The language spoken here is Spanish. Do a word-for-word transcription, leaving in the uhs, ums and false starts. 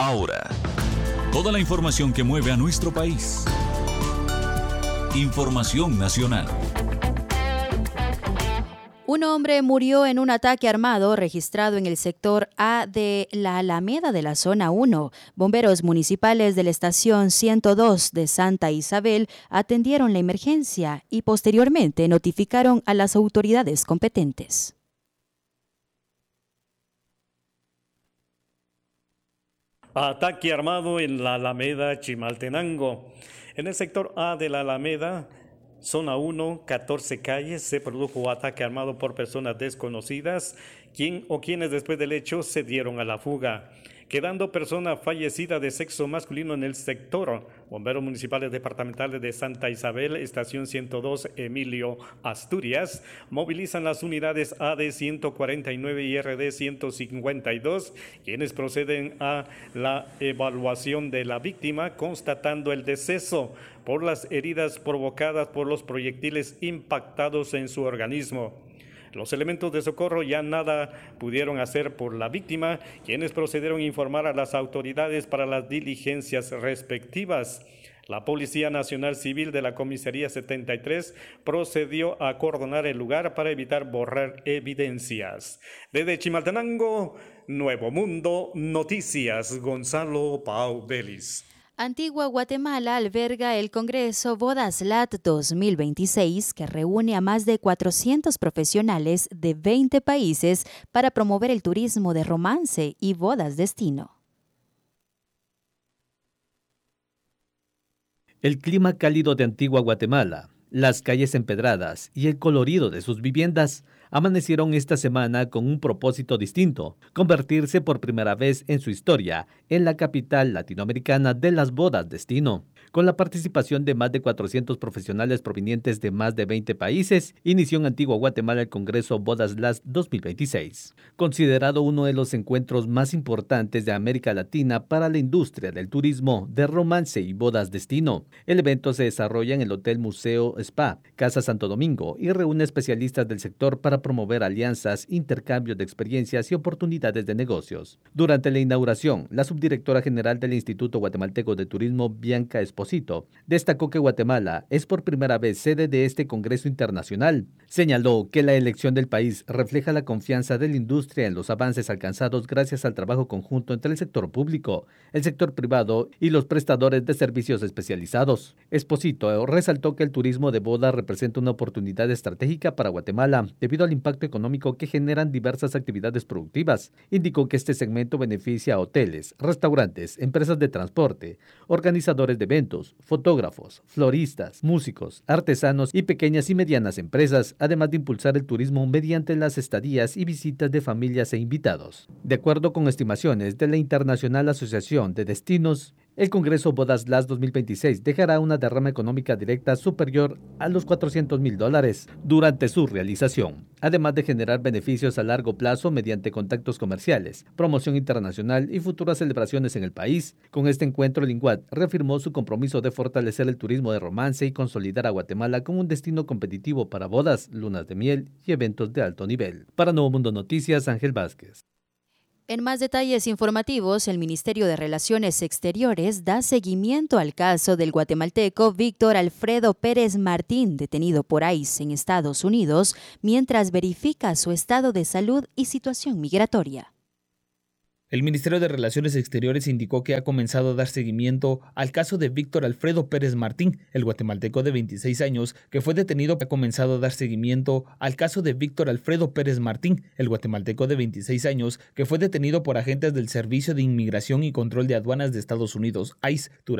Ahora, toda la información que mueve a nuestro país. Información nacional. Un hombre murió en un ataque armado registrado en el sector A de la Alameda de la Zona uno. Bomberos municipales de la estación ciento dos de Santa Isabel atendieron la emergencia y posteriormente notificaron a las autoridades competentes. Ataque armado en la Alameda Chimaltenango. En el sector A de la Alameda, Zona uno, catorce calles, se produjo ataque armado por personas desconocidas, quien o quienes después del hecho se dieron a la fuga, quedando persona fallecida de sexo masculino en el sector. Bomberos municipales departamentales de Santa Isabel, estación ciento dos, Emilio, Asturias, movilizan las unidades A D ciento cuarenta y nueve y R D ciento cincuenta y dos, quienes proceden a la evaluación de la víctima, constatando el deceso por las heridas provocadas por los proyectiles impactados en su organismo. Los elementos de socorro ya nada pudieron hacer por la víctima, quienes procedieron a informar a las autoridades para las diligencias respectivas. La Policía Nacional Civil de la Comisaría setenta y tres procedió a acordonar el lugar para evitar borrar evidencias. Desde Chimaltenango, Nuevo Mundo Noticias, Gonzalo Pau Vélez. Antigua Guatemala alberga el Congreso Bodaslat dos mil veintiséis, que reúne a más de cuatrocientos profesionales de veinte países para promover el turismo de romance y bodas destino. El clima cálido de Antigua Guatemala, las calles empedradas y el colorido de sus viviendas amanecieron esta semana con un propósito distinto: convertirse por primera vez en su historia en la capital latinoamericana de las bodas destino. Con la participación de más de cuatrocientos profesionales provenientes de más de veinte países, inició en Antigua Guatemala el Congreso Bodaslat dos mil veintiséis, considerado uno de los encuentros más importantes de América Latina para la industria del turismo de romance y bodas destino. El evento se desarrolla en el Hotel Museo Spa, Casa Santo Domingo, y reúne especialistas del sector para promover alianzas, intercambios de experiencias y oportunidades de negocios. Durante la inauguración, la subdirectora general del Instituto Guatemalteco de Turismo, Bianca Esposito, destacó que Guatemala es por primera vez sede de este Congreso Internacional. Señaló que la elección del país refleja la confianza de la industria en los avances alcanzados gracias al trabajo conjunto entre el sector público, el sector privado y los prestadores de servicios especializados. Esposito resaltó que el turismo de boda representa una oportunidad estratégica para Guatemala debido al impacto económico que generan diversas actividades productivas. Indicó que este segmento beneficia a hoteles, restaurantes, empresas de transporte, organizadores de eventos, fotógrafos, floristas, músicos, artesanos y pequeñas y medianas empresas, además de impulsar el turismo mediante las estadías y visitas de familias e invitados. De acuerdo con estimaciones de la Internacional Asociación de Destinos, el Congreso Bodaslat dos mil veintiséis dejará una derrama económica directa superior a los cuatrocientos mil dólares durante su realización, además de generar beneficios a largo plazo mediante contactos comerciales, promoción internacional y futuras celebraciones en el país. Con este encuentro, el INGUAT reafirmó su compromiso de fortalecer el turismo de romance y consolidar a Guatemala como un destino competitivo para bodas, lunas de miel y eventos de alto nivel. Para Nuevo Mundo Noticias, Ángel Vázquez. En más detalles informativos, el Ministerio de Relaciones Exteriores da seguimiento al caso del guatemalteco Víctor Alfredo Pérez Martín, detenido por ICE en Estados Unidos, mientras verifica su estado de salud y situación migratoria. El Ministerio de Relaciones Exteriores indicó que ha comenzado a dar seguimiento al caso de Víctor Alfredo Pérez Martín, el guatemalteco de veintiséis años, que fue detenido. Ha comenzado a dar seguimiento al caso de Víctor Alfredo Pérez Martín, el guatemalteco de veintiséis años, que fue detenido por agentes del Servicio de Inmigración y Control de Aduanas de Estados Unidos, ICE, durante